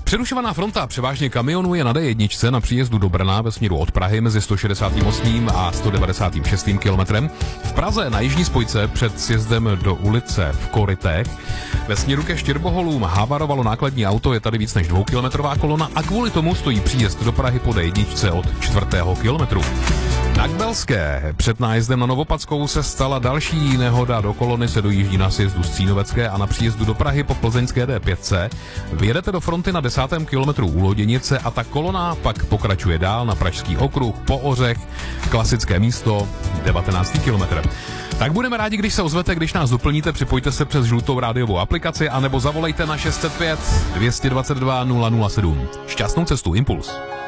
Přerušovaná fronta převážně kamionů je na D1 na příjezdu do Brna ve směru od Prahy mezi 168. a 196. kilometrem. V Praze na jižní spojce před sjezdem do ulice v Korytech ve směru ke Štěrboholům havarovalo nákladní auto, je tady víc než 2kilometrová kolona a kvůli tomu stojí příjezd do Prahy po D1 od 4. kilometru. Na Kbelské před nájezdem na Novopadskou se stala další nehoda. Do kolony se dojíždí na sjezdu z Cínovecké a na příjezdu do Prahy po plzeňské D5. Vyjedete do fronty na 10. kilometru u Loděnice a ta kolona pak pokračuje dál na Pražský okruh po Ořech, klasické místo, 19. kilometr. Tak budeme rádi, když se ozvete, když nás doplníte, připojte se přes žlutou rádiovou aplikaci anebo zavolejte na 605 222 007. Šťastnou cestu, Impuls.